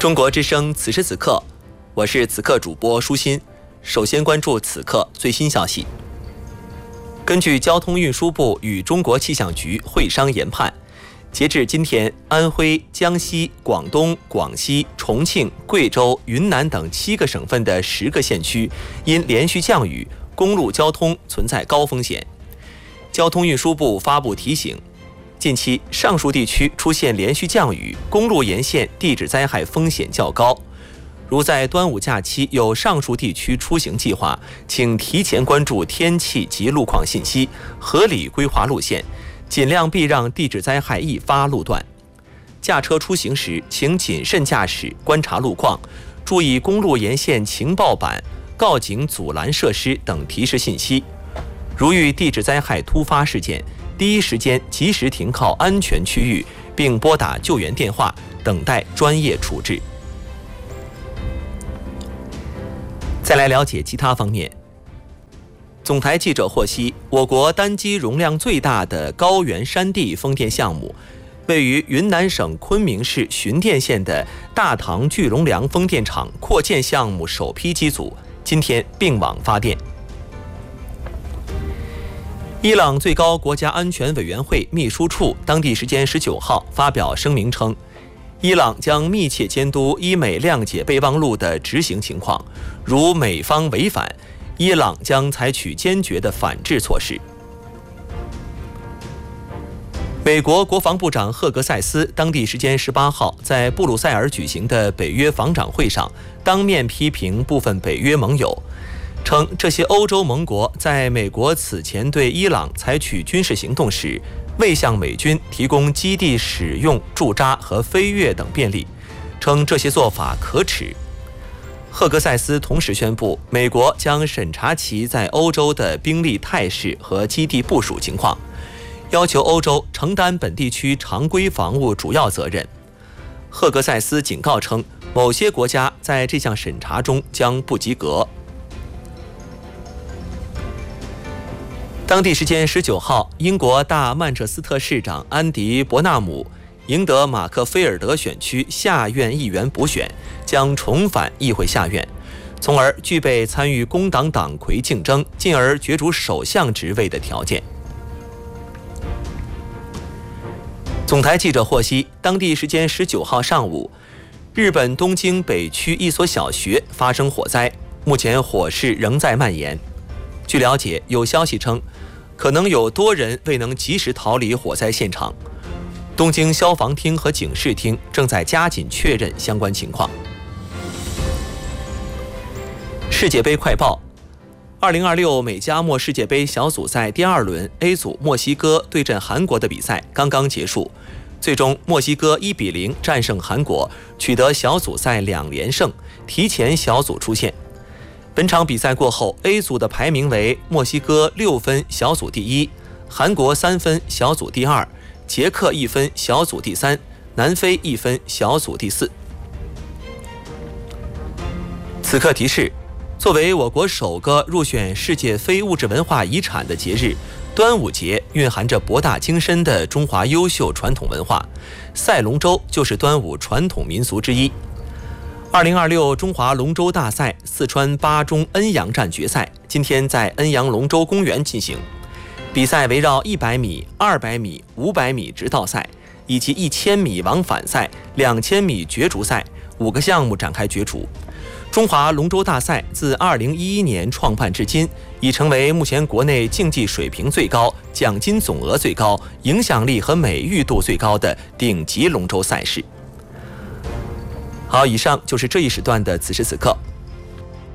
中国之声此时此刻，我是此刻主播舒心。首先关注此刻最新消息。根据交通运输部与中国气象局会商研判，截至今天，安徽、江西、广东、广西、重庆、贵州、云南等7个省份的10个县区因连续降雨，公路交通存在高风险。交通运输部发布提醒，近期上述地区出现连续降雨，公路沿线地质灾害风险较高。如在端午假期有上述地区出行计划，请提前关注天气及路况信息，合理规划路线，尽量避让地质灾害易发路段。驾车出行时，请谨慎驾驶，观察路况，注意公路沿线情报板、告警阻拦设施等提示信息。如遇地质灾害突发事件，第一时间及时停靠安全区域，并拨打救援电话，等待专业处置。再来了解其他方面。总台记者获悉，我国单机容量最大的高原山地风电项目，位于云南省昆明市循电县的大唐聚龙梁风电场扩建项目首批机组今天并网发电。伊朗最高国家安全委员会秘书处当地时间19号发表声明称，伊朗将密切监督伊美谅解备忘录的执行情况，如美方违反，伊朗将采取坚决的反制措施。美国国防部长赫格塞斯当地时间18号在布鲁塞尔举行的北约防长会上，当面批评部分北约盟友，称这些欧洲盟国在美国此前对伊朗采取军事行动时，未向美军提供基地使用、驻扎和飞越等便利，称这些做法可耻。赫格塞斯同时宣布，美国将审查其在欧洲的兵力态势和基地部署情况，要求欧洲承担本地区常规防务主要责任。赫格塞斯警告称，某些国家在这项审查中将不及格。当地时间19号，英国大曼彻斯特市长安迪·伯纳姆赢得马克菲尔德选区下院议员补选，将重返议会下院，从而具备参与工党党魁竞争，进而角逐首相职位的条件。总台记者获悉，当地时间19号上午，日本东京北区一所小学发生火灾，目前火势仍在蔓延。据了解，有消息称，可能有多人未能及时逃离火灾现场。东京消防厅和警视厅正在加紧确认相关情况。世界杯快报：2026美加墨世界杯小组赛第2轮 A 组墨西哥对阵韩国的比赛刚刚结束，最终墨西哥1-0战胜韩国，取得小组赛2连胜，提前小组出线。本场比赛过后， A 组的排名为墨西哥6分小组第1，韩国3分小组第2，捷克1分小组第3，南非1分小组第4。此刻提示，作为我国首个入选世界非物质文化遗产的节日，端午节蕴含着博大精深的中华优秀传统文化，赛龙舟就是端午传统民俗之一。2026中华龙舟大赛四川巴中恩阳站决赛今天在恩阳龙舟公园进行，比赛围绕100米、200米、500米直道赛以及1000米往返赛、2000米角逐赛5个项目展开角逐。中华龙舟大赛自2011年创办至今，已成为目前国内竞技水平最高、奖金总额最高、影响力和美誉度最高的顶级龙舟赛事。好，以上就是这一时段的此时此刻。